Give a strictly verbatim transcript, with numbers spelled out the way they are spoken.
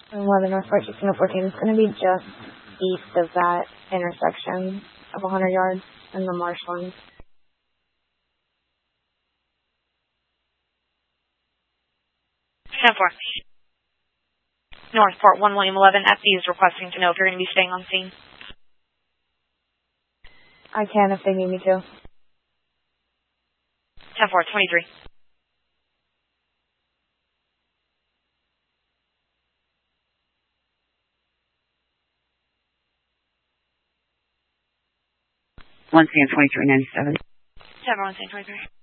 eleven North Fort, sixteen oh fourteen. It's going to be just east of that intersection of one hundred yards in the marshlands. ten four. Northport, one William eleven, F D is requesting to know if you're going to be staying on scene. I can if they need me to. ten four, twenty-three. one C M twenty-three ninety-seven. ten four, one C M twenty-three.